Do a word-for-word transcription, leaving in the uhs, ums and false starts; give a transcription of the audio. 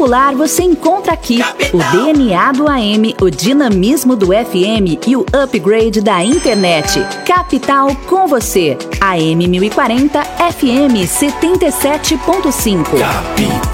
Popular você encontra aqui o D N A do A M, o dinamismo do F M e o upgrade da internet. Capital com você. A M mil e quarenta, F M setenta e sete ponto cinco.